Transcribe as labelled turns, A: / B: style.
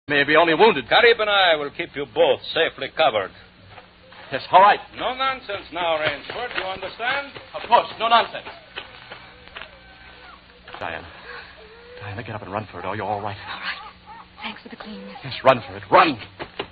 A: May be only wounded.
B: Carib and I will keep you both safely covered.
A: Yes, all right.
B: No nonsense now, Rainsford. You understand?
A: Of course, no nonsense. Diana, get up and run for it. Oh, you're all right.
C: All right. Thanks for the cleanness.
A: Yes, run for it. Run.